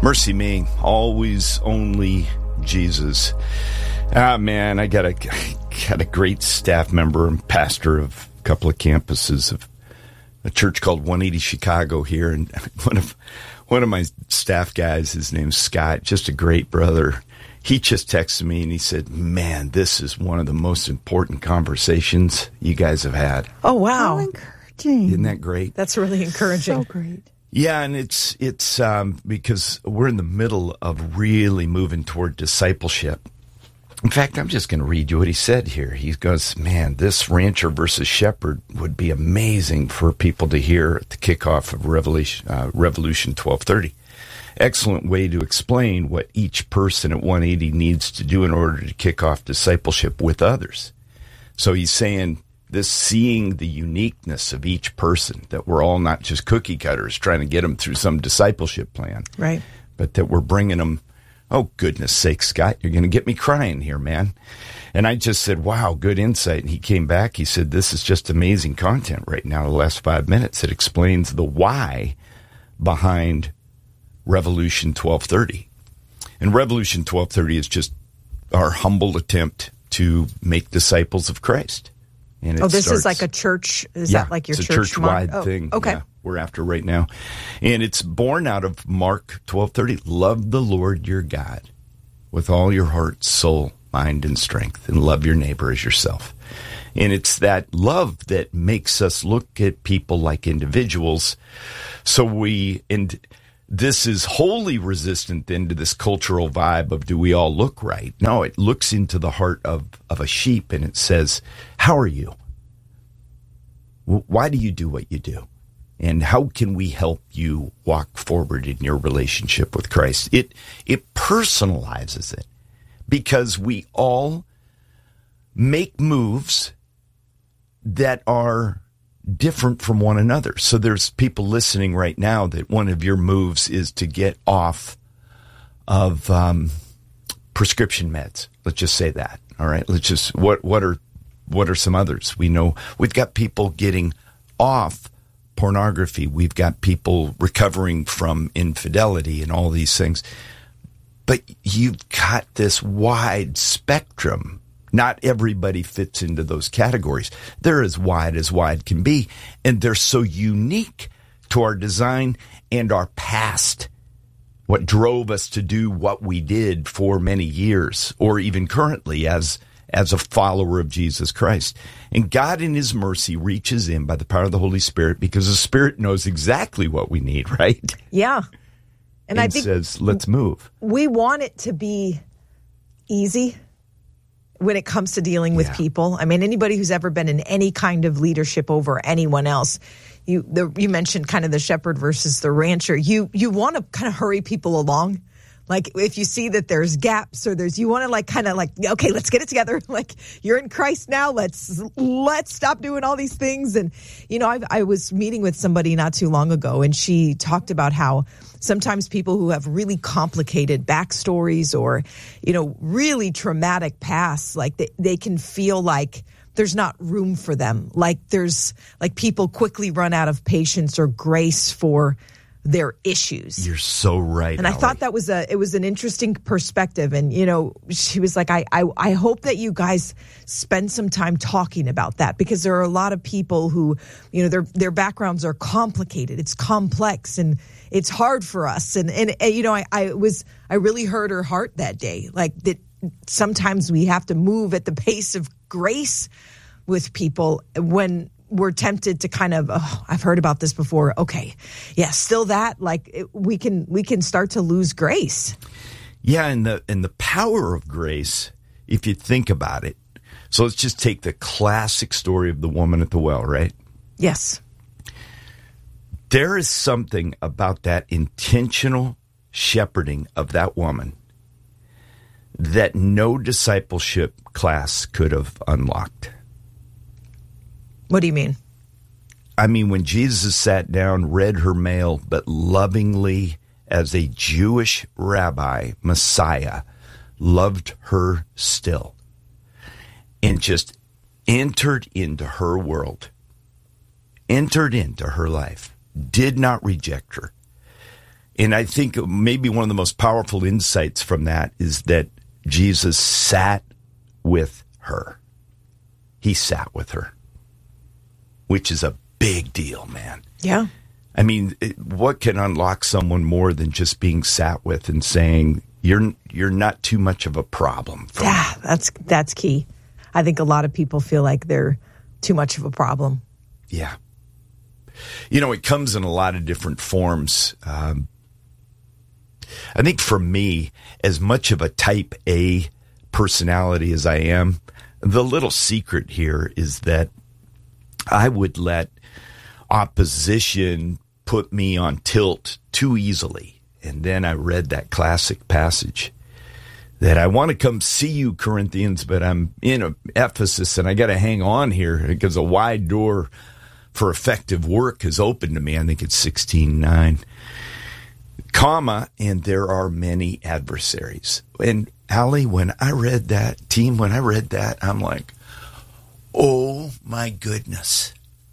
Mercy me, always only Jesus. Man, I got a great staff member and pastor of a couple of campuses of a church called 180 Chicago here, and one of my staff guys, his name's Scott, just a great brother. He just texted me and he said, "Man, this is one of the most important conversations you guys have had." Oh, wow. How encouraging. Isn't that great? That's really encouraging. So great. Yeah, and it's because we're in the middle of really moving toward discipleship. In fact, I'm just going to read you what he said here. He goes, "Man, this rancher versus shepherd would be amazing for people to hear at the kickoff of Revolution 1230. Excellent way to explain what each person at 180 needs to do in order to kick off discipleship with others." So he's saying this, seeing the uniqueness of each person, that we're all not just cookie cutters trying to get them through some discipleship plan, Right. but that we're bringing them. Oh, goodness sake, Scott, you're going to get me crying here, man. And I just said, wow, good insight. And he came back. He said, this is just amazing content right now, the last 5 minutes. It explains the why behind Revolution 1230. And Revolution 1230 is just our humble attempt to make disciples of Christ. And this is like a church? Is that like your it's church? It's a church-wide thing. Okay. Yeah, we're after right now. And it's born out of Mark 12:30. Love the Lord your God with all your heart, soul, mind, and strength, and love your neighbor as yourself. And it's that love that makes us look at people like individuals. And this is wholly resistant then to this cultural vibe of, do we all look right? No, it looks into the heart of a sheep and it says, how are you? Why do you do what you do? And how can we help you walk forward in your relationship with Christ? It personalizes it, because we all make moves that are different from one another. So there's people listening right now that one of your moves is to get off of prescription meds. Let's just say that. All right. Let's just what are some others? We know we've got people getting off pornography. We've got people recovering from infidelity and all these things. But you've got this wide spectrum. Not everybody fits into those categories. They're as wide can be, and they're so unique to our design and our past, what drove us to do what we did for many years, or even currently as a follower of Jesus Christ. And God in his mercy reaches in by the power of the Holy Spirit, because the Spirit knows exactly what we need, right? Yeah. And I think says, let's move. We want it to be easy when it comes to dealing with people. I mean, anybody who's ever been in any kind of leadership over anyone else, you mentioned kind of the shepherd versus the rancher. You want to kind of hurry people along. Like, if you see that there's gaps or you want to okay, let's get it together. Like, you're in Christ now. Let's stop doing all these things. And, I was meeting with somebody not too long ago, and she talked about how sometimes people who have really complicated backstories or, really traumatic pasts, like they can feel like there's not room for them. Like people quickly run out of patience or grace for their issues. You're so right. And I thought that was an interesting perspective. And, she was like, I hope that you guys spend some time talking about that, because there are a lot of people who, their backgrounds are complicated. It's complex and it's hard for us. And I really heard her heart that day. Like, that sometimes we have to move at the pace of grace with people when we're tempted to kind of, I've heard about this before. Okay. Yeah. Still that, we can start to lose grace. Yeah. And the power of grace, if you think about it. So let's just take the classic story of the woman at the well, right? Yes. There is something about that intentional shepherding of that woman that no discipleship class could have unlocked. What do you mean? I mean, when Jesus sat down, read her mail, but lovingly, as a Jewish rabbi, Messiah, loved her still, and just entered into her world, entered into her life, did not reject her. And I think maybe one of the most powerful insights from that is that Jesus sat with her. He sat with her, which is a big deal, man. Yeah. I mean, what can unlock someone more than just being sat with and saying, you're not too much of a problem for me. That's key. I think a lot of people feel like they're too much of a problem. Yeah. You know, it comes in a lot of different forms. I think for me, as much of a type A personality as I am, the little secret here is that I would let opposition put me on tilt too easily. And then I read that classic passage that I want to come see you, Corinthians, but I'm in Ephesus and I got to hang on here because a wide door for effective work has opened to me. I think it's 16:9. Comma, and there are many adversaries. And Allie, when I read that, I'm like, oh my goodness.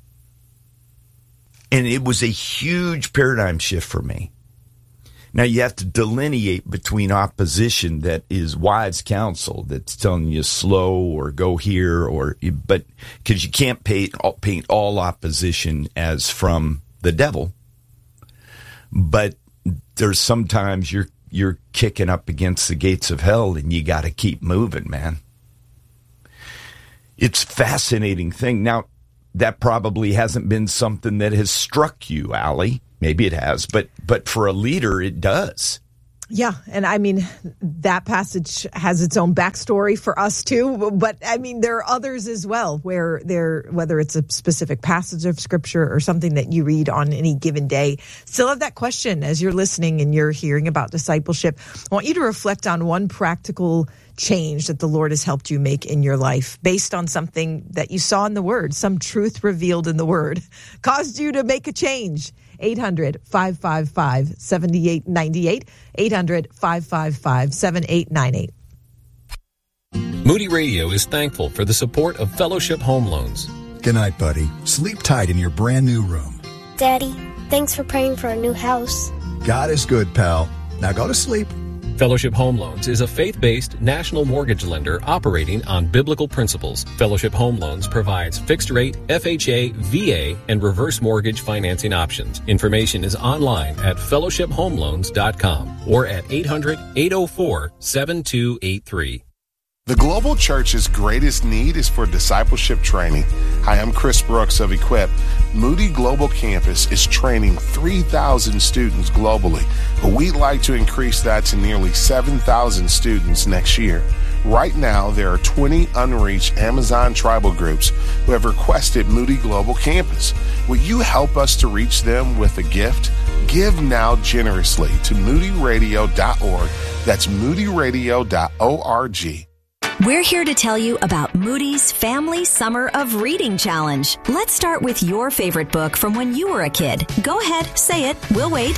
And it was a huge paradigm shift for me. Now you have to delineate between opposition that is wise counsel that's telling you slow or go here, but because you can't paint all opposition as from the devil. But there's sometimes you're kicking up against the gates of hell and you got to keep moving, man. It's a fascinating thing. Now, that probably hasn't been something that has struck you, Allie. Maybe it has, but for a leader, it does. Yeah, and I mean, that passage has its own backstory for us too, but I mean, there are others as well where whether it's a specific passage of scripture or something that you read on any given day, still have that question as you're listening and you're hearing about discipleship. I want you to reflect on one practical change that the Lord has helped you make in your life based on something that you saw in the Word, some truth revealed in the Word, caused you to make a change. 800-555-7898, 800-555-7898. Moody Radio is thankful for the support of Fellowship Home Loans. Good night, buddy. Sleep tight in your brand new room. Daddy, thanks for praying for a new house. God is good, pal. Now go to sleep. Fellowship Home Loans is a faith-based national mortgage lender operating on biblical principles. Fellowship Home Loans provides fixed-rate, FHA, VA, and reverse mortgage financing options. Information is online at fellowshiphomeloans.com or at 800-804-7283. The Global Church's greatest need is for discipleship training. Hi, I'm Chris Brooks of Equip. Moody Global Campus is training 3,000 students globally, but we'd like to increase that to nearly 7,000 students next year. Right now, there are 20 unreached Amazon tribal groups who have requested Moody Global Campus. Will you help us to reach them with a gift? Give now generously to moodyradio.org. That's moodyradio.org. We're here to tell you about Moody's Family Summer of Reading Challenge. Let's start with your favorite book from when you were a kid. Go ahead, say it. We'll wait.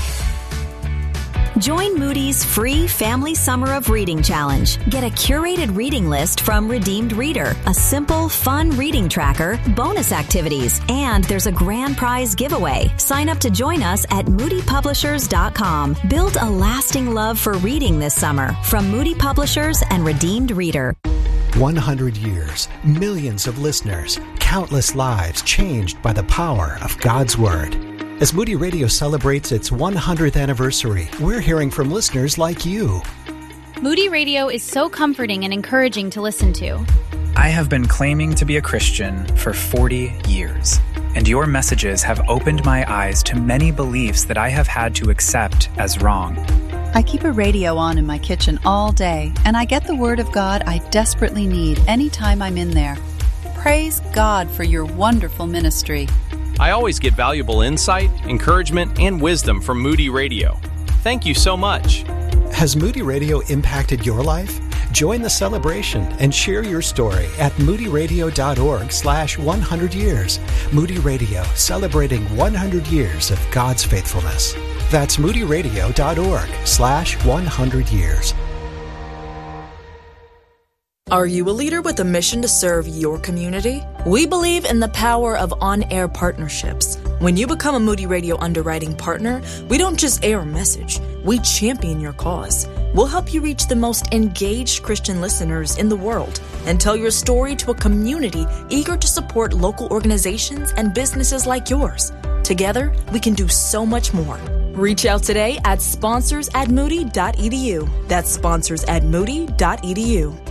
Join Moody's free Family Summer of Reading Challenge. Get a curated reading list from Redeemed Reader, a simple, fun reading tracker, bonus activities, and there's a grand prize giveaway. Sign up to join us at moodypublishers.com. Build a lasting love for reading this summer from Moody Publishers and Redeemed Reader. 100 years, millions of listeners, countless lives changed by the power of God's Word. As Moody Radio celebrates its 100th anniversary, we're hearing from listeners like you. Moody Radio is so comforting and encouraging to listen to. I have been claiming to be a Christian for 40 years, and your messages have opened my eyes to many beliefs that I have had to accept as wrong. I keep a radio on in my kitchen all day, and I get the Word of God I desperately need anytime I'm in there. Praise God for your wonderful ministry. I always get valuable insight, encouragement, and wisdom from Moody Radio. Thank you so much. Has Moody Radio impacted your life? Join the celebration and share your story at moodyradio.org/100 years. Moody Radio, celebrating 100 years of God's faithfulness. That's moodyradio.org/100 years. Are you a leader with a mission to serve your community? We believe in the power of on-air partnerships. When you become a Moody Radio underwriting partner, we don't just air a message, we champion your cause. We'll help you reach the most engaged Christian listeners in the world and tell your story to a community eager to support local organizations and businesses like yours. Together, we can do so much more. Reach out today at sponsors@moody.edu. That's sponsors@moody.edu.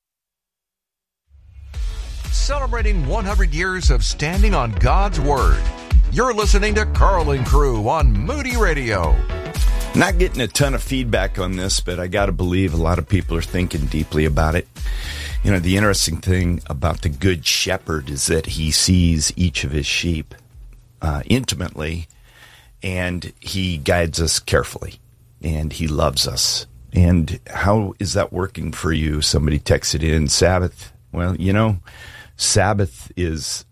Celebrating 100 years of standing on God's Word. You're listening to Carl and Crew on Moody Radio. Not getting a ton of feedback on this, but I got to believe a lot of people are thinking deeply about it. You know, the interesting thing about the Good Shepherd is that he sees each of his sheep intimately, and he guides us carefully, and he loves us. And how is that working for you? Somebody texted in, Sabbath. Well, you know, Sabbath is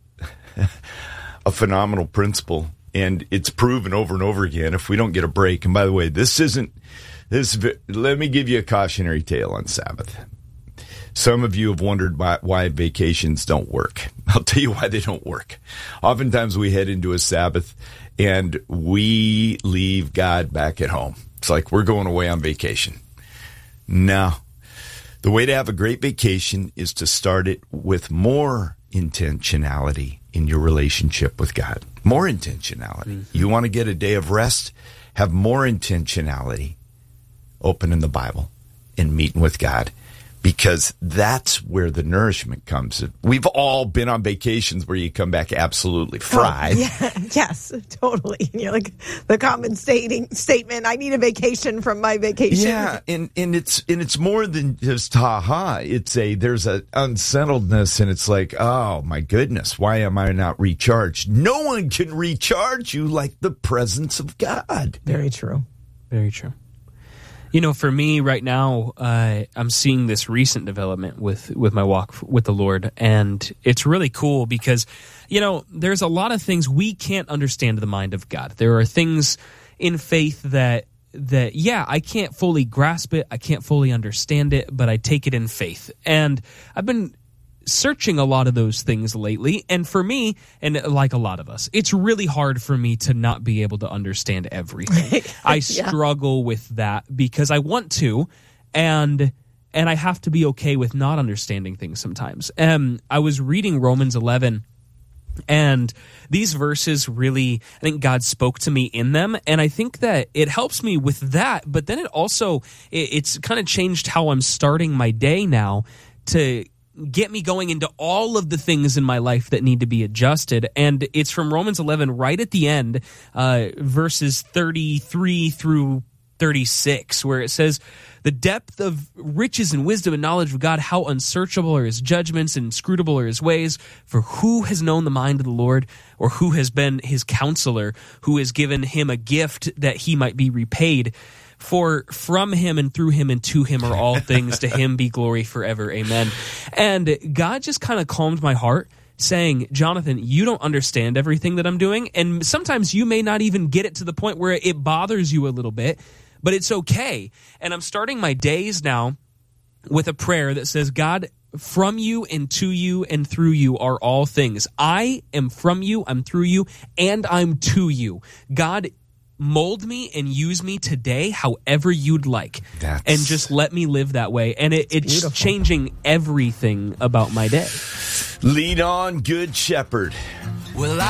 a phenomenal principle, and it's proven over and over again if we don't get a break. And by the way, let me give you a cautionary tale on Sabbath. Some of you have wondered why vacations don't work. I'll tell you why they don't work. Oftentimes we head into a Sabbath and we leave God back at home. It's like we're going away on vacation. No. The way to have a great vacation is to start it with more intentionality in your relationship with God. More intentionality. Mm-hmm. You want to get a day of rest? Have more intentionality. Opening the Bible and meeting with God. Because that's where the nourishment comes. We've all been on vacations where you come back absolutely fried. Oh, yeah, yes, totally. And you're like the common statement, I need a vacation from my vacation. Yeah, and it's more than just ha-ha. There's a unsettledness, and it's like, oh my goodness, why am I not recharged? No one can recharge you like the presence of God. Very true. Very true. You know, for me right now, I'm seeing this recent development with my walk with the Lord, and it's really cool because, you know, there's a lot of things we can't understand the mind of God. There are things in faith that I can't fully grasp it, I can't fully understand it, but I take it in faith. And I've been searching a lot of those things lately, and for me, and like a lot of us, it's really hard for me to not be able to understand everything. I struggle with that because I want to, and I have to be okay with not understanding things sometimes. I was reading Romans 11, and these verses really, I think God spoke to me in them, and I think that it helps me with that, but then it also, it's kind of changed how I'm starting my day now to get me going into all of the things in my life that need to be adjusted. And it's from Romans 11 right at the end, verses 33 through 36, where it says, the depth of riches and wisdom and knowledge of God, how unsearchable are his judgments and inscrutable are his ways. For who has known the mind of the Lord, or who has been his counselor, who has given him a gift that he might be repaid? For from him and through him and to him are all things. To him be glory forever. Amen. And God just kind of calmed my heart, saying, Jonathan, you don't understand everything that I'm doing. And sometimes you may not even get it to the point where it bothers you a little bit, but it's okay. And I'm starting my days now with a prayer that says, God, from you and to you and through you are all things. I am from you, I'm through you, and I'm to you. God, mold me and use me today however you'd like. And just let me live that way. And it's beautiful. Changing everything about my day. Lead on, Good Shepherd. Well,